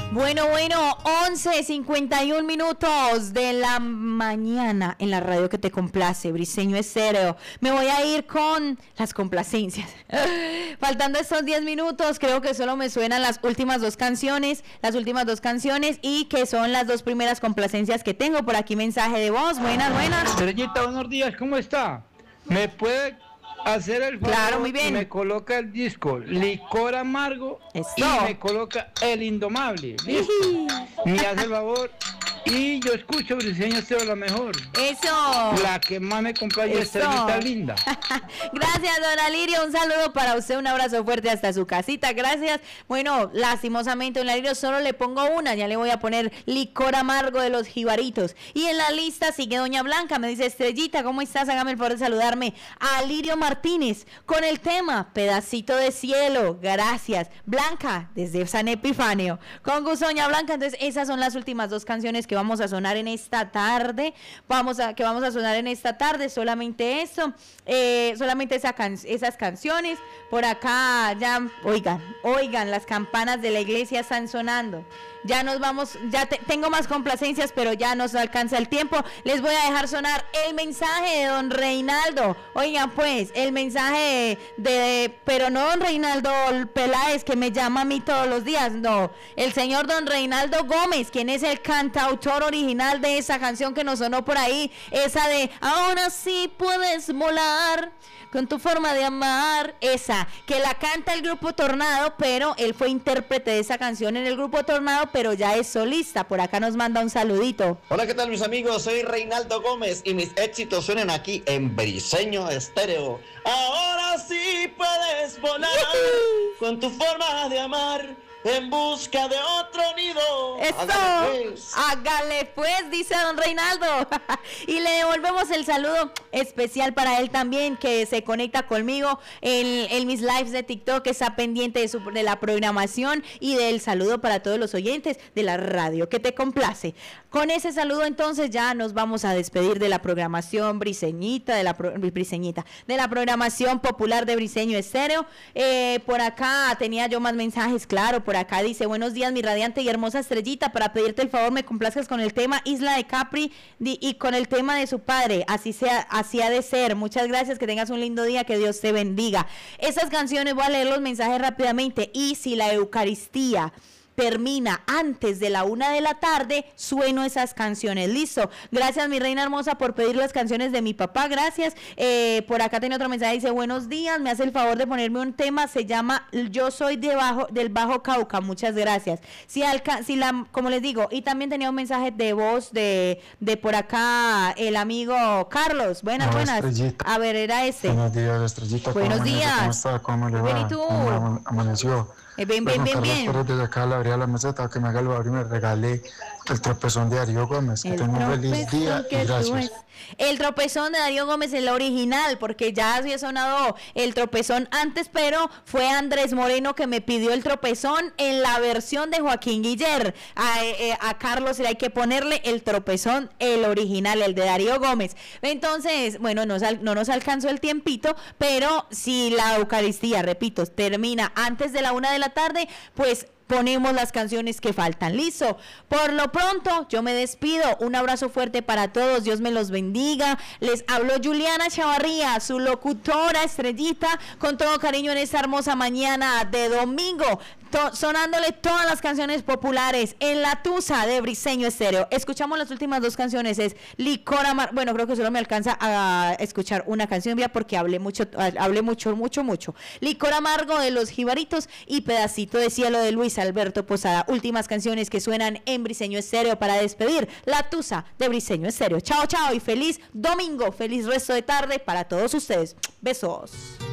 Bueno, 11:51 minutos de la mañana en la radio que te complace, Briseño Estéreo. Me voy a ir con las complacencias. Faltando estos 10 minutos, creo que solo me suenan las últimas dos canciones, y que son las dos primeras complacencias que tengo. Por aquí mensaje de voz. Buenas. Estrellita, buenos días, ¿cmo está? ¿Me puede hacer el favor? Claro, muy bien. Me coloca el disco Licor Amargo y me coloca El Indomable. ¿Listo? Me hace el favor y yo escucho Briseño Estéreo la mejor. Eso. La que más me complace, Estrellita linda. Gracias, don Alirio. Un saludo para usted, un abrazo fuerte hasta su casita. Gracias. Bueno, lastimosamente, don Alirio, solo le pongo una. Ya le voy a poner Licor Amargo de los Jibaritos. Y en la lista sigue doña Blanca. Me dice: Estrellita, ¿cómo estás? Hágame el favor de saludarme a Alirio Martínez con el tema Pedacito de Cielo. Gracias. Blanca, desde San Epifanio. Con gusto, doña Blanca. Entonces, esas son las últimas dos canciones que vamos a sonar en esta tarde. Solamente eso. Solamente esas canciones. Por acá, ya, oigan, las campanas de la iglesia están sonando. Ya nos vamos, tengo más complacencias, pero ya nos alcanza el tiempo. Les voy a dejar sonar el mensaje de don Reinaldo. Oigan, pues, el mensaje pero no don Reinaldo Peláez, que me llama a mí todos los días, no. El señor don Reinaldo Gómez, quien es el cantautor original de esa canción que nos sonó por ahí, esa de Ahora sí puedes volar con tu forma de amar, esa, que la canta el grupo Tornado, pero él fue intérprete de esa canción en el grupo Tornado, pero ya es solista. Por acá nos manda un saludito. Hola, ¿qué tal, mis amigos? Soy Reinaldo Gómez y mis éxitos suenan aquí en Briseño Estéreo. Ahora sí puedes volar con tu forma de amar, en busca de otro nido. ¡Eso! Hágale pues, dice don Reinaldo. Y le devolvemos el saludo especial para él también, que se conecta conmigo en mis lives de TikTok, que está pendiente de la programación, y del saludo para todos los oyentes de la radio que te complace. Con ese saludo entonces ya nos vamos a despedir de la programación briseñita, de la programación popular de Briseño Estéreo. Por acá tenía yo más mensajes, claro. Por acá dice: buenos días, mi radiante y hermosa Estrellita, para pedirte el favor me complazcas con el tema Isla de Capri y con el tema de su padre, así ha de ser. Muchas gracias, que tengas un lindo día, que Dios te bendiga. Esas canciones, voy a leer los mensajes rápidamente. Y si la Eucaristía termina antes de la 1 de la tarde, sueno esas canciones. Listo. Gracias, mi reina hermosa, por pedir las canciones de mi papá. Gracias. Por acá tiene otro mensaje, dice: buenos días, me hace el favor de ponerme un tema, se llama Yo soy del Bajo Cauca. Muchas gracias. Como les digo, y también tenía un mensaje de voz de por acá el amigo Carlos. Buenas. Estrellita. A ver, era este. Buenos días, Estrellita. Buenos días. ¿Cómo está? ¿Cómo le va? Bien, ¿y tú? ¿Cómo amaneció? Bien. Carlos, desde acá le abría la meseta, que me haga el favor y me regale el tropezón de Darío Gómez. Que tenga un feliz día y gracias. El tropezón de Darío Gómez, el original, porque ya había sonado el tropezón antes, pero fue Andrés Moreno que me pidió el tropezón en la versión de Joaquín Guiller. A Carlos le hay que ponerle el tropezón, el original, el de Darío Gómez. Entonces, bueno, no nos alcanzó el tiempito, pero si la Eucaristía, repito, termina antes de la 1 de la tarde, pues ponemos las canciones que faltan. Listo. Por lo pronto, yo me despido. Un abrazo fuerte para todos. Dios me los bendiga. Les habló Juliana Chavarría, su locutora Estrellita, con todo cariño en esta hermosa mañana de domingo, sonándole todas las canciones populares en la tusa de Briseño Estéreo. Escuchamos las últimas dos canciones. Es Licor Amargo. Bueno, creo que solo me alcanza a escuchar una canción ya, porque hablé mucho. Licor Amargo de los Jibaritos y Pedacito de Cielo de Luis Alberto Posada. Últimas canciones que suenan en Briseño Estéreo para despedir la tusa de Briseño Estéreo. Chao y feliz domingo, feliz resto de tarde para todos ustedes. Besos.